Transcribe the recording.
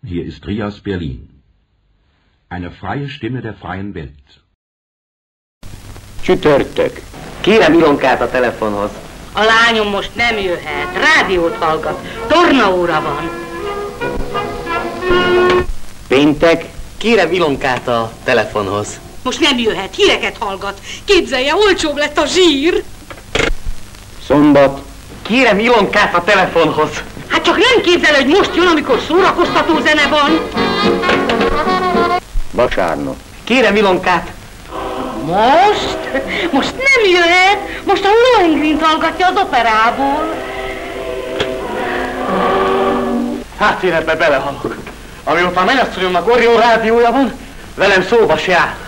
Hier ist Rias Berlin. Eine freie Stimme der freien Welt. Csütörtök. Kérem Ilonkát a telefonhoz. A lányom most nem jöhet. Rádiót hallgat. Tornaóra van. Péntek. Kérem Ilonkát a telefonhoz. Most nem jöhet. Híreket hallgat. Képzelje, olcsóbb lett a zsír. Szombat. Kérem Ilonkát a telefonhoz. Hát csak nem képzel, hogy most jön, amikor szórakoztató zene van. Vasárnap. Kérem Ilonkát. Most nem jöhet. Most a Lohengrint hallgatja az operából. Hát én ebbe belehalok. Amióta a menyasszonyomnak Orion rádiója van, velem szóba se áll.